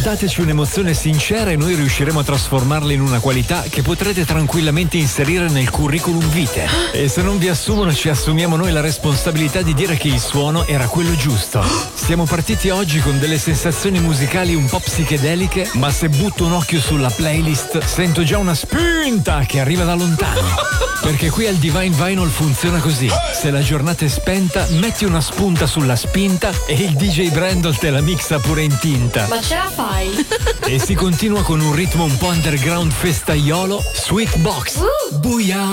Dateci un'emozione sincera e noi riusciremo a trasformarla in una qualità che potrete tranquillamente inserire nel curriculum vitae. E se non vi assumono, ci assumiamo noi la responsabilità di dire che il suono era quello giusto. Siamo partiti oggi con delle sensazioni musicali un po' psichedeliche, ma se butto un occhio sulla playlist sento già una spinta che arriva da lontano. Perché qui al Divine Vinyl funziona così: se la giornata è spenta, metti una spunta sulla spinta e il DJ Brandol te la mixa pure in tinta. Ma ce la fai? E si continua con un ritmo un po' underground festaiolo, Sweet Box. Buia